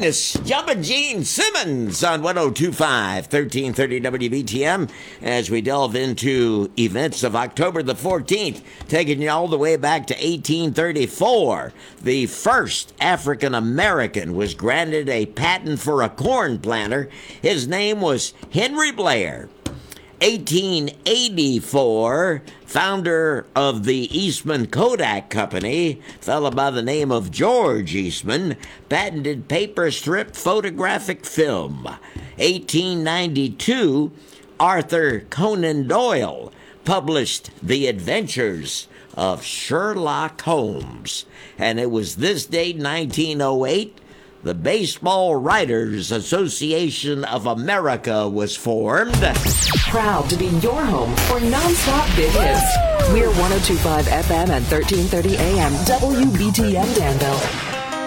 Madness, Jumpin' Gene Simmons on 1025, 1330 WBTM, as we delve into events of October the 14th, taking you all the way back to 1834. The first African American was granted a patent for a corn planter. His name was Henry Blair. 1884, founder of the Eastman Kodak Company, fellow by the name of George Eastman, patented paper strip photographic film. 1892, Arthur Conan Doyle published The Adventures of Sherlock Holmes. And it was this date, 1908, the Baseball Writers Association of America was formed. Proud to be your home for nonstop big hits. We're 102.5 FM and 1330 AM WBTM Danville.